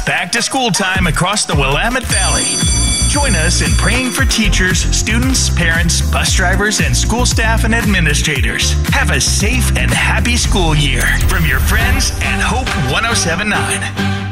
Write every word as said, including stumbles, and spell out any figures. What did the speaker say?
back to school time across the Willamette Valley. Join us in praying for teachers, students, parents, bus drivers, and school staff and administrators. Have a safe and happy school year from your friends at Hope one oh seven point nine.